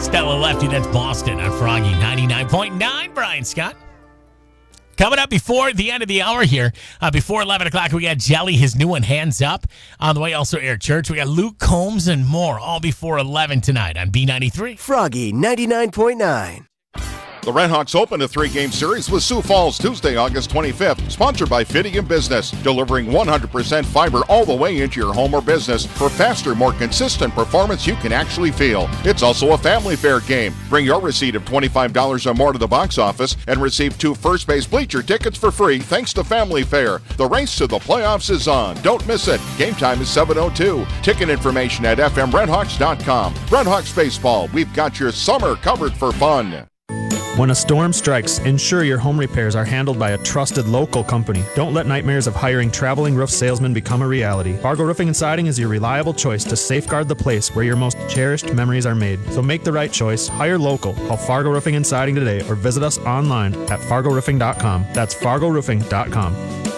Stella Lefty, that's Boston on Froggy 99.9. Brian Scott. Coming up before the end of the hour here, before 11 o'clock, we got Jelly, his new one, Hands Up. On the way, also Eric Church. We got Luke Combs and more, all before 11 tonight on B93. Froggy 99.9. The Redhawks open a 3-game series with Sioux Falls Tuesday, August 25th, sponsored by Fidium Business, delivering 100% fiber all the way into your home or business for faster, more consistent performance you can actually feel. It's also a family fair game. Bring your receipt of $25 or more to the box office and receive 2 first base bleacher tickets for free thanks to Family Fair. The race to the playoffs is on. Don't miss it. Game time is 7:02. Ticket information at fmredhawks.com. Redhawks Baseball, we've got your summer covered for fun. When a storm strikes, ensure your home repairs are handled by a trusted local company. Don't let nightmares of hiring traveling roof salesmen become a reality. Fargo Roofing and Siding is your reliable choice to safeguard the place where your most cherished memories are made. So make the right choice. Hire local. Call Fargo Roofing and Siding today or visit us online at fargoroofing.com. That's fargoroofing.com.